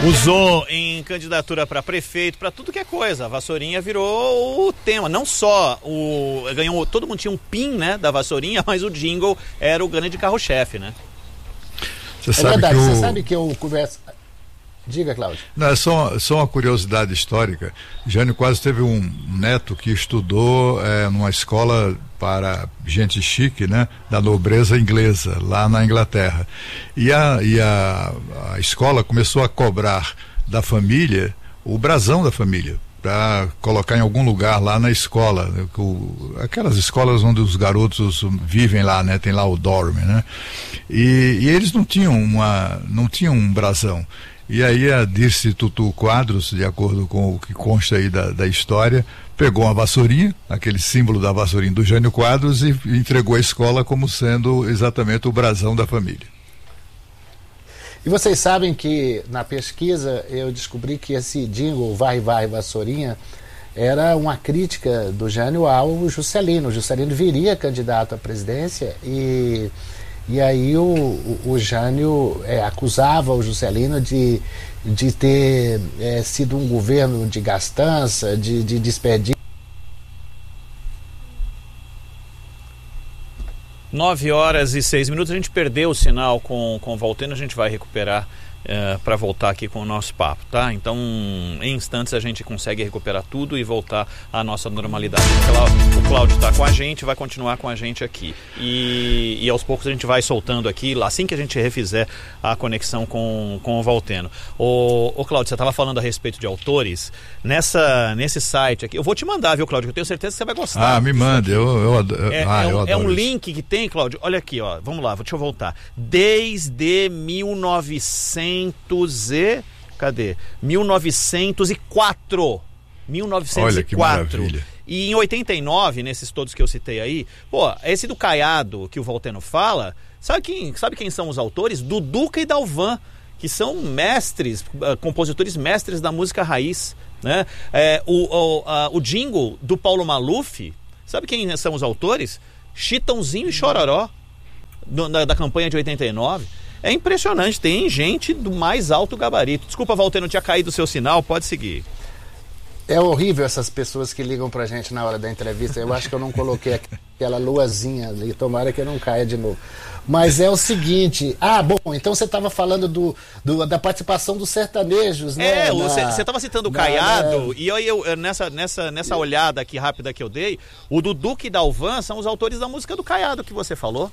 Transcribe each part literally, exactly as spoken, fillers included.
Usou em candidatura para prefeito, para tudo que é coisa. A vassourinha virou o tema. Não só o ganhou, todo mundo tinha um pin, né, da vassourinha, mas o jingle era o grande carro-chefe, né? Você sabe é verdade, que o... você sabe que eu converso... Diga, Cláudio. Não, é só, só uma curiosidade histórica. Jânio Quadros teve um neto que estudou é, numa escola para gente chique, né, da nobreza inglesa, lá na Inglaterra. E a, e a, a escola começou a cobrar da família o brasão da família, para colocar em algum lugar lá na escola, o, aquelas escolas onde os garotos vivem lá, né, tem lá o dorme, né, e, e eles não tinham uma, não tinham um brasão. E aí a Dirce Tutu Quadros, de acordo com o que consta aí da, da história, pegou uma vassourinha, aquele símbolo da vassourinha do Jânio Quadros, e entregou à escola como sendo exatamente o brasão da família. E vocês sabem que na pesquisa eu descobri que esse jingle Vai, Vai, Vassourinha era uma crítica do Jânio ao Juscelino. O Juscelino viria candidato à presidência e... E aí o, o, o Jânio é, acusava o Juscelino de, de ter é, sido um governo de gastança, de, de desperdício. Nove horas e seis minutos, a gente perdeu o sinal com, com o Valteno, a gente vai recuperar é, para voltar aqui com o nosso papo, tá? Então, em instantes a gente consegue recuperar tudo e voltar à nossa normalidade. O Cláudio está com a gente, vai continuar com a gente aqui. E, e aos poucos a gente vai soltando aqui, assim que a gente refizer a conexão com, com o Valteno. Ô, ô Cláudio, você estava falando a respeito de autores. Nessa, nesse site aqui, eu vou te mandar, viu, Cláudio? Que eu tenho certeza que você vai gostar. Ah, me manda, eu, eu, adoro, é, ah, é, um, eu adoro. É um isso. link que tem, Cláudio, olha aqui, ó. Vamos lá, deixa eu voltar. Desde mil e novecentos e... Cadê? mil novecentos e quatro. mil novecentos e quatro. Olha que maravilha. E em oitenta e nove, nesses todos que eu citei aí, pô, esse do Caiado que o Valteno fala, sabe quem, sabe quem são os autores? Duduca e Dalvan, que são mestres, uh, compositores mestres da música raiz, né? É, o, o, uh, o jingle do Paulo Maluf, sabe quem são os autores? Chitãozinho e Chororó, do, da, da campanha de oitenta e nove. É impressionante, tem gente do mais alto gabarito. Desculpa, Valteno, não tinha caído o seu sinal, pode seguir. É horrível essas pessoas que ligam pra gente na hora da entrevista. Eu acho que eu não coloquei aquela luazinha ali, tomara que eu não caia de novo. Mas é o seguinte, ah, bom, então você estava falando do, do, da participação dos sertanejos, né? É, você estava citando o na, Caiado, na... e eu, eu, nessa, nessa, nessa olhada aqui rápida que eu dei, o Duduca e Dalvan são os autores da música do Caiado que você falou.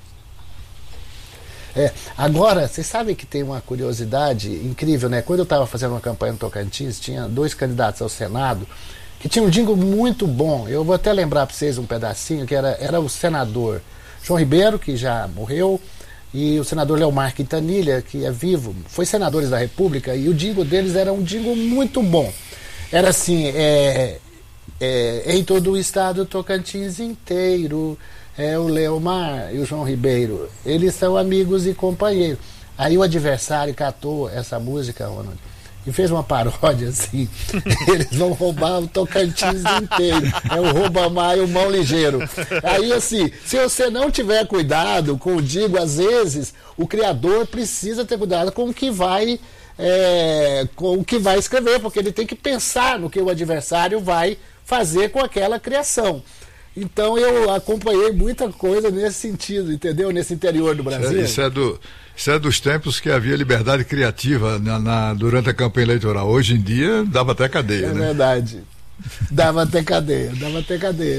É, agora, vocês sabem que tem uma curiosidade incrível, né? Quando eu estava fazendo uma campanha no Tocantins, tinha dois candidatos ao Senado que tinham um jingle muito bom. Eu vou até lembrar para vocês um pedacinho, que era, era o senador João Ribeiro, que já morreu, e o senador Leomar Quintanilha, que é vivo, foi senadores da República, e o jingle deles era um jingle muito bom. Era assim, é, é, em todo o estado Tocantins inteiro... É o Leomar e o João Ribeiro, eles são amigos e companheiros. Aí o adversário catou essa música, Ronald, e fez uma paródia assim, eles vão roubar o Tocantins inteiro, é o Roubamar e o Mão Ligeiro. Aí assim, se você não tiver cuidado com o digo, às vezes o criador precisa ter cuidado com o que vai é, com o que vai escrever, porque ele tem que pensar no que o adversário vai fazer com aquela criação. Então eu acompanhei muita coisa nesse sentido, entendeu? Nesse interior do Brasil. Isso é, do, isso é dos tempos que havia liberdade criativa na, na, durante a campanha eleitoral. Hoje em dia dava até cadeia, é né? É verdade. Dava até cadeia, dava até cadeia.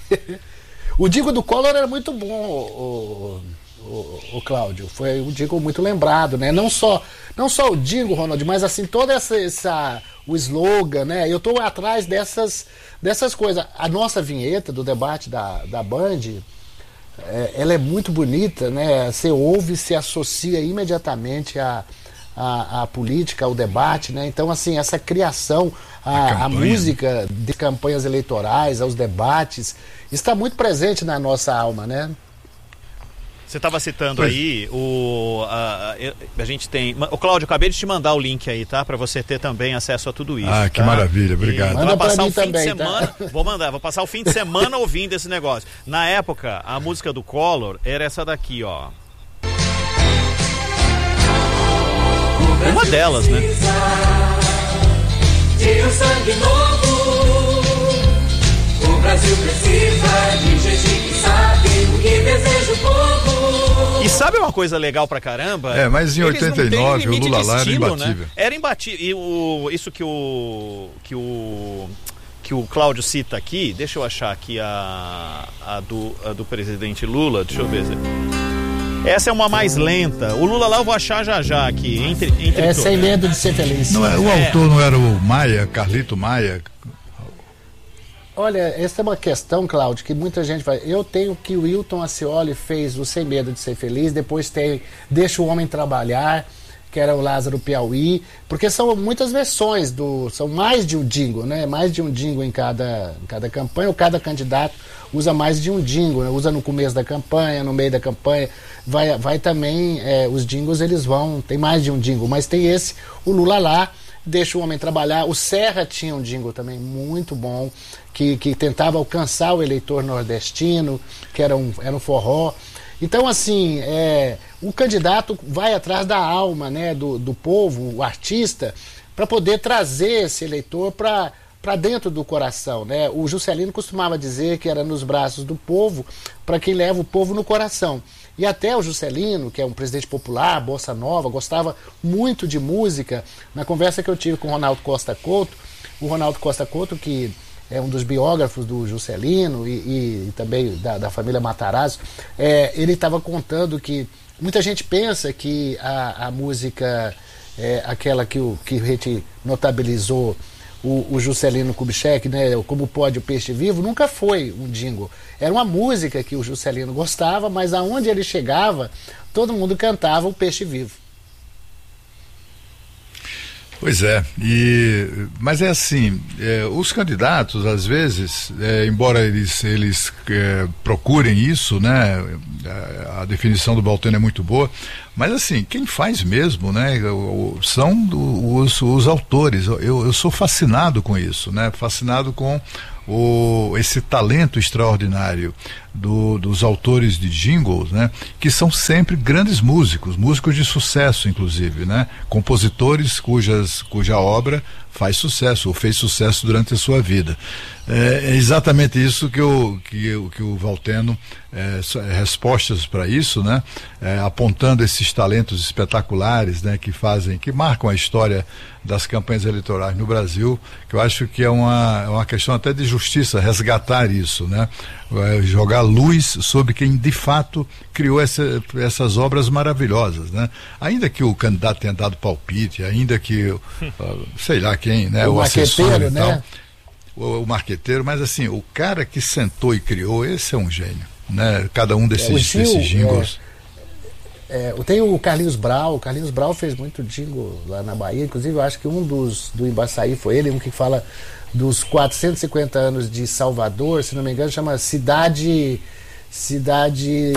O Digo do Collor era muito bom, o, o, o Cláudio. Foi um Digo muito lembrado, né? Não só, não só o Digo, Ronald, mas assim, toda essa... essa o slogan, né? Eu estou atrás dessas, dessas coisas. A nossa vinheta do debate da, da Band, é, ela é muito bonita, né? Você ouve, se associa imediatamente à, à, à política, ao debate, né? Então, assim, essa criação, a, a música de campanhas eleitorais, aos debates, está muito presente na nossa alma, né? Você estava citando aí o a, a, a gente tem, o Cláudio, acabei de te mandar o link aí, tá, para você ter também acesso a tudo isso. Ah, que tá? maravilha, obrigado. E Manda vai passar o fim também, de semana, tá? Vou mandar, vou passar o fim de semana ouvindo esse negócio. Na época, a música do Collor era essa daqui, ó. Uma delas, né? De um sangue novo, o Brasil precisa de gente que sabe o que deseja o povo. E sabe uma coisa legal pra caramba? É, mas em Eles oitenta e nove não têm o Lula lá era estilo, imbatível. né? Era imbatível. E o, isso que o, que o que o Cláudio cita aqui, deixa eu achar aqui a, a, do, a do presidente Lula, deixa eu ver. Essa é uma mais lenta. O Lula lá eu vou achar já já aqui. Entre, entre é Sem Medo de Ser Feliz. Não, o É. autor não era o Maia, Carlito Maia? Olha, essa é uma questão, Cláudio, que muita gente vai... Eu tenho que o Wilton Ascioli fez o Sem Medo de Ser Feliz, depois tem Deixa o Homem Trabalhar, que era o Lázaro Piauí, porque são muitas versões, do, são mais de um jingle, né? Mais de um jingle em cada, em cada campanha, ou cada candidato usa mais de um jingle, né? Usa no começo da campanha, no meio da campanha, vai, vai também, é, os jingles eles vão, tem mais de um jingle, mas tem esse, o Lula lá, Deixa o Homem Trabalhar. O Serra tinha um jingle também muito bom, que, que tentava alcançar o eleitor nordestino, que era um, era um forró. Então, assim, é, o candidato vai atrás da alma, né, do, do povo, o artista, para poder trazer esse eleitor para para dentro do coração, né? O Juscelino costumava dizer que era nos braços do povo, para quem leva o povo no coração. E até o Juscelino, que é um presidente popular, bossa nova, gostava muito de música. Na conversa que eu tive com o Ronaldo Costa Couto, o Ronaldo Costa Couto, que é um dos biógrafos do Juscelino e, e, e também da, da família Matarazzo, é, ele estava contando que muita gente pensa que a, a música, é, aquela que, o, que a gente notabilizou o, o Juscelino Kubitschek, né, Como Pode o Peixe Vivo, nunca foi um jingle. Era uma música que o Juscelino gostava, mas aonde ele chegava, todo mundo cantava o Peixe Vivo. Pois é, e, mas é assim, é, os candidatos, às vezes, é, embora eles, eles é, procurem isso, né, a, a definição do Baltano é muito boa, mas assim, quem faz mesmo, né, são os, os autores. Eu, eu sou fascinado com isso, né, fascinado com o, esse talento extraordinário do, dos autores de jingles, né, que são sempre grandes músicos, músicos de sucesso, inclusive, né, compositores cujas, cuja obra faz sucesso, ou fez sucesso durante a sua vida. É, é exatamente isso que, eu, que, eu, que o Valteno, é, respostas para isso, né, é, apontando esses talentos espetaculares, né, que fazem, que marcam a história das campanhas eleitorais no Brasil, que eu acho que é uma, é uma questão até de justiça resgatar isso, né, é, jogar luz sobre quem de fato criou essa, essas obras maravilhosas, né, ainda que o candidato tenha dado palpite, ainda que, uh, sei lá quem, né, o, o assessor e né? tal, o, o marqueteiro, mas assim, o cara que sentou e criou, esse é um gênio, né, cada um desses, é, Gil, desses jingles. É, é, tem o Carlinhos Brau, o Carlinhos Brau fez muito jingle lá na Bahia, inclusive eu acho que um dos do Embaçaí foi ele, um que fala dos quatrocentos e cinquenta anos de Salvador, se não me engano, chama Cidade Cidade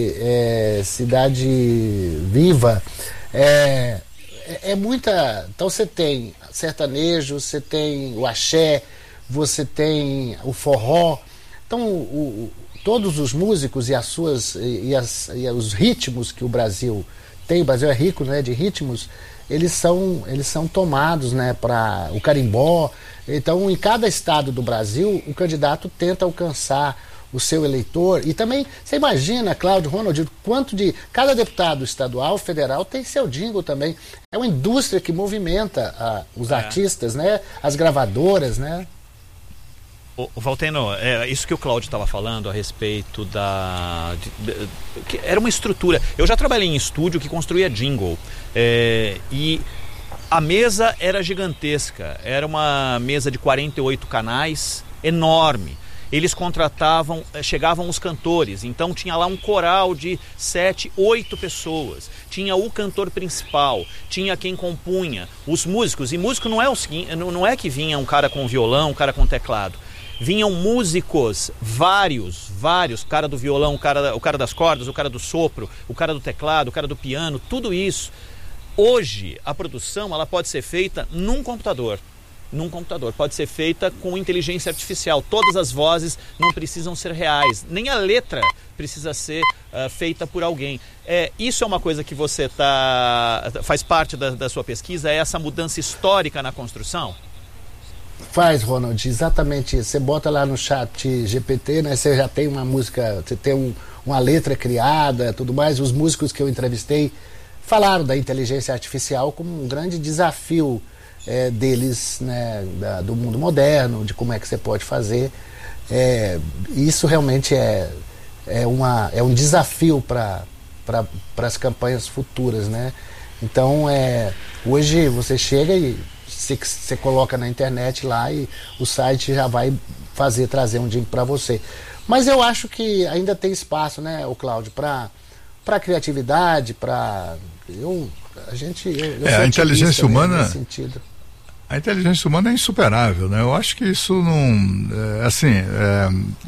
é, Cidade Viva. É, é, é muita. Então você tem sertanejo, você tem o axé, você tem o forró. Então o, o, todos os músicos e as suas e, as, e os ritmos que o Brasil tem, o Brasil é rico, né, de ritmos, eles são, eles são tomados, né, para o carimbó. Então, em cada estado do Brasil, o candidato tenta alcançar o seu eleitor. E também, você imagina, Cláudio, Ronald, quanto de... Cada deputado estadual, federal, tem seu jingle também. É uma indústria que movimenta a, os é. artistas, né? As gravadoras, né? O, o Valteno, é, isso que o Cláudio estava falando a respeito da... De, de, que era uma estrutura. Eu já trabalhei em estúdio que construía jingle. É, e... A mesa era gigantesca, era uma mesa de quarenta e oito canais, enorme. Eles contratavam, chegavam os cantores, então tinha lá um coral de sete, oito pessoas. Tinha o cantor principal, tinha quem compunha, os músicos. E músico não é o seguinte, não é que vinha um cara com violão, um cara com teclado. Vinham músicos, vários, vários, o cara do violão, o cara, o cara das cordas, o cara do sopro, o cara do teclado, o cara do piano, tudo isso. Hoje, a produção ela pode ser feita num computador. num computador, pode ser feita com inteligência artificial. Todas as vozes não precisam ser reais, nem a letra precisa ser uh, feita por alguém. É, isso é uma coisa que você tá, faz parte da, da sua pesquisa, é essa mudança histórica na construção? Faz, Ronald, exatamente isso. Você bota lá no chat G P T, né? Você já tem uma música, você tem um, uma letra criada, tudo mais. Os músicos que eu entrevistei falaram da inteligência artificial como um grande desafio é, deles, né, da, do mundo moderno, de como é que você pode fazer. É, isso realmente é, é, uma, é um desafio para pra, as campanhas futuras, né? Então, é, hoje você chega e você, você coloca na internet lá e o site já vai fazer, trazer um jingle para você. Mas eu acho que ainda tem espaço, né, o Cláudio, para para criatividade, para eu a gente eu, eu é, a inteligência humana nesse sentido. A inteligência humana é insuperável, né? Eu acho que isso não, é, assim, é,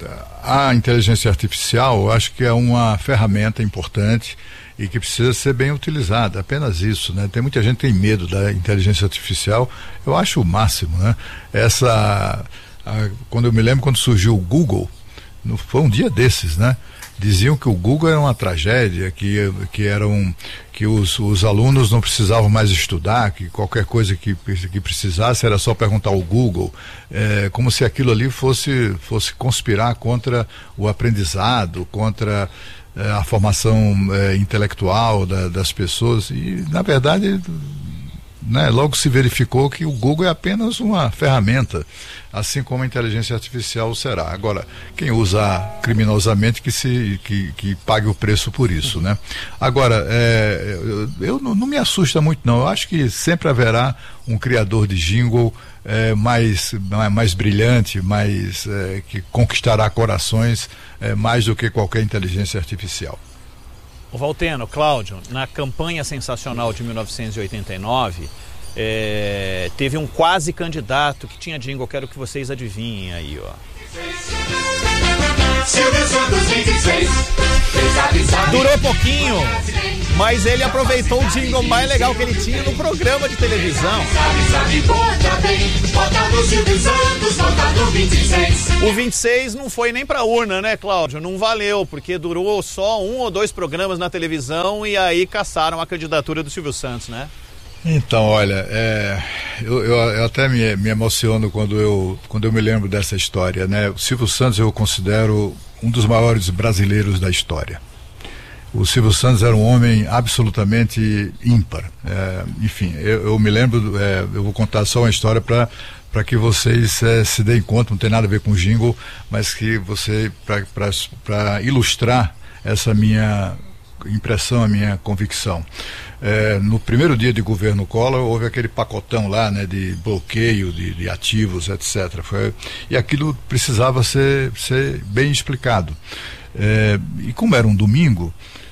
a inteligência artificial, eu acho que é uma ferramenta importante e que precisa ser bem utilizada, apenas isso, né? Tem muita gente que tem medo da inteligência artificial, eu acho o máximo, né? Essa, a, quando eu me lembro quando surgiu o Google, no, foi um dia desses, né? Diziam que o Google era uma tragédia, que, que, eram, que os, os alunos não precisavam mais estudar, que qualquer coisa que, que precisasse era só perguntar ao Google, é, como se aquilo ali fosse, fosse conspirar contra o aprendizado, contra é, a formação é, intelectual da, das pessoas. E, na verdade, né, logo se verificou que o Google é apenas uma ferramenta, assim como a inteligência artificial será. Agora, quem usa criminosamente que, se, que, que pague o preço por isso, né? Agora, é, eu, eu não, não me assusta muito, não. Eu acho que sempre haverá um criador de jingle é, mais, mais brilhante, mais, é, que conquistará corações é, mais do que qualquer inteligência artificial. O Valteno, Cláudio, na campanha sensacional de mil novecentos e oitenta e nove, é, teve um quase candidato que tinha jingle, quero que vocês adivinhem aí, ó. Durou pouquinho, mas ele aproveitou o jingle mais legal que ele tinha no programa de televisão. O vinte e seis não foi nem pra urna, né, Cláudio? Não valeu, porque durou só um ou dois programas na televisão e aí caçaram a candidatura do Silvio Santos, né? Então, olha, é, eu, eu, eu até me, me emociono quando eu, quando eu me lembro dessa história, né? O Silvio Santos eu considero um dos maiores brasileiros da história. O Silvio Santos era um homem absolutamente ímpar. É, enfim, eu, eu me lembro, é, eu vou contar só uma história para para que vocês é, se deem conta, não tem nada a ver com jingle, mas que você, para ilustrar essa minha impressão, a minha convicção. É, no primeiro dia de governo Collor, houve aquele pacotão lá, né, de bloqueio de, de ativos, etcétera. Foi, e aquilo precisava ser, ser bem explicado. É, e como era um domingo,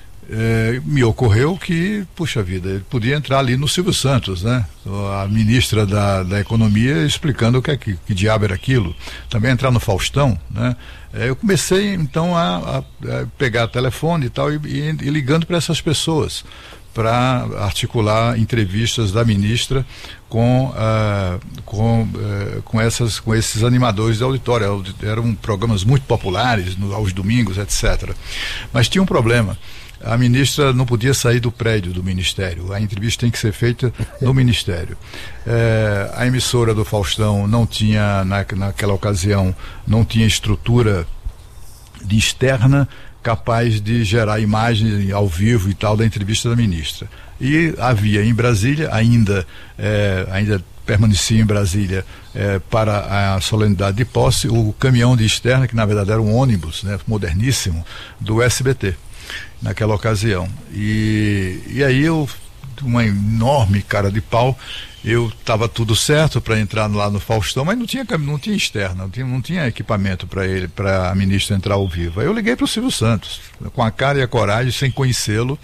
é, me ocorreu que, puxa vida, ele podia entrar ali no Silvio Santos, né? A ministra da, da Economia explicando o que, é, que, que diabo era aquilo. Também entrar no Faustão, né? É, eu comecei então a, a, a pegar telefone e tal e, e, e ligando para essas pessoas para articular entrevistas da ministra com, uh, com, uh, com, essas, com esses animadores de auditório. Eram programas muito populares no, aos domingos, etcétera. Mas tinha um problema. A ministra não podia sair do prédio do Ministério. A entrevista tem que ser feita no Ministério. É, a emissora do Faustão não tinha, na, naquela ocasião, não tinha estrutura de externa capaz de gerar imagem ao vivo e tal da entrevista da ministra. E havia em Brasília, ainda, é, ainda permanecia em Brasília é, para a solenidade de posse, o caminhão de externa, que na verdade era um ônibus, né, moderníssimo, do S B T. Naquela ocasião. E, e aí eu, uma enorme cara de pau, eu estava tudo certo para entrar lá no Faustão, mas não tinha, não tinha externa, não tinha, não tinha equipamento para ele, para a ministra entrar ao vivo. Aí eu liguei para o Silvio Santos, com a cara e a coragem, sem conhecê-lo,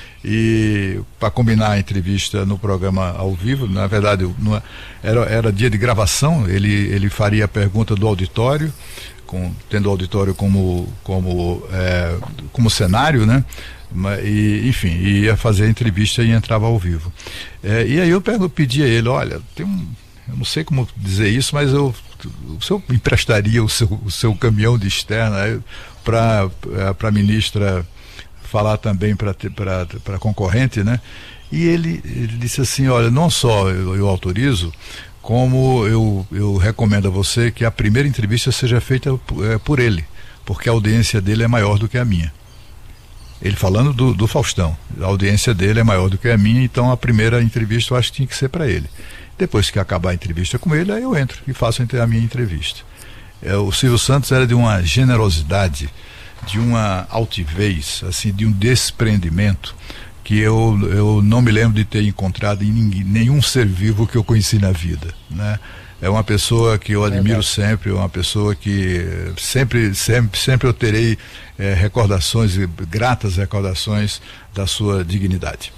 e para combinar a entrevista no programa ao vivo. Na verdade, não, era, era dia de gravação, ele, ele faria a pergunta do auditório, Com, tendo o auditório como, como, é, como cenário, né? E, enfim, ia fazer a entrevista e entrava ao vivo. É, e aí eu pego, pedi a ele, olha, tem um, eu não sei como dizer isso, mas eu, o senhor emprestaria o seu, o seu caminhão de externa para a ministra falar também para a concorrente, né? E ele, ele disse assim, olha, não só eu, eu autorizo, como eu, eu recomendo a você que a primeira entrevista seja feita é, por ele, porque a audiência dele é maior do que a minha. Ele falando do, do Faustão, a audiência dele é maior do que a minha, então a primeira entrevista eu acho que tinha que ser para ele. Depois que acabar a entrevista com ele, aí eu entro e faço a minha entrevista. É, o Silvio Santos era de uma generosidade, de uma altivez, assim, de um desprendimento, que eu, eu não me lembro de ter encontrado em ninguém, nenhum ser vivo que eu conheci na vida, né? É uma pessoa que eu admiro sempre, uma pessoa que sempre, sempre, sempre eu terei é, recordações, gratas recordações da sua dignidade.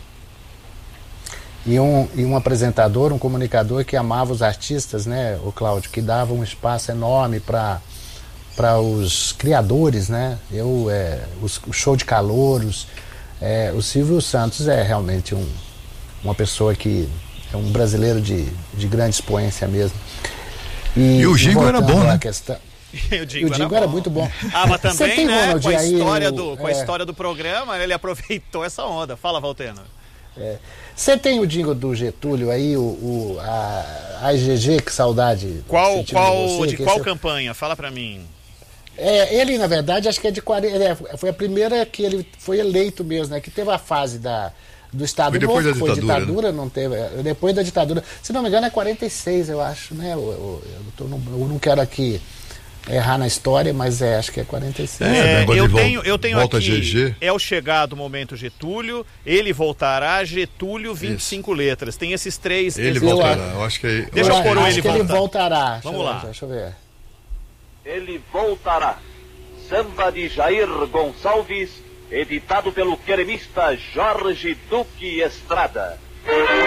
E um, e um apresentador, um comunicador que amava os artistas, né, o Cláudio, que dava um espaço enorme para para os criadores, né? Eu, é, os, o show de calouros. É, o Silvio Santos é realmente um, uma pessoa que é um brasileiro de, de grande expoência mesmo. E, e o Jingo era bom, né? Questão, E o Jingo, o Jingo era, era muito bom. Ah, mas também, tem, né, Ronald, com, a aí, história o, do, com é, a história do programa, ele aproveitou essa onda. Fala, Valtena. Você é. tem o Jingo do Getúlio aí, o, o, a, a G G, que saudade. Qual, qual, de, você, de qual esse... campanha? Fala pra mim. É, ele, na verdade, acho que é de quarenta. É, foi a primeira que ele foi eleito mesmo, né? Que teve a fase da, do Estado Novo, depois da foi ditadura, ditadura, né? não teve. Depois da ditadura. Se não me engano, é quarenta e seis, eu acho, né? Eu, eu, eu, tô, eu não quero aqui errar na história, mas é, acho que é quarenta e seis. É, é, eu, volta, tenho, eu tenho volta aqui, G G. É o chegado momento Getúlio, ele voltará, Getúlio, vinte e cinco Isso. letras. Tem esses três. Ele esses... voltará, eu acho que é... Deixa eu, eu pôr o ele que voltar. ele voltará. Vamos deixa lá. Ver, deixa eu ver. Ele voltará. Samba de Jair Gonçalves, editado pelo queremista Jorge Duque Estrada.